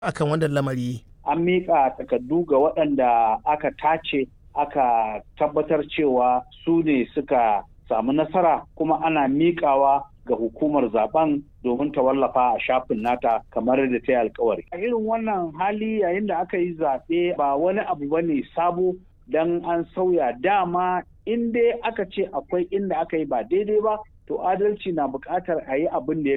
akan wannan lamari? An miƙa takardu ga waɗanda aka tace aka tabbatar cewa su ne suka samu nasara, kuma ana miƙawa ga hukumar zaben domin ta wallafa a shafin nata kamar da ta yi alkawari. A irin wannan hali yayin da aka yi zaɓe ba wani abu ba ne sabo don an sauya, dama in dai aka ce akwai inda aka yi ba daidai ba to adalci na buƙatar a yi abin da ya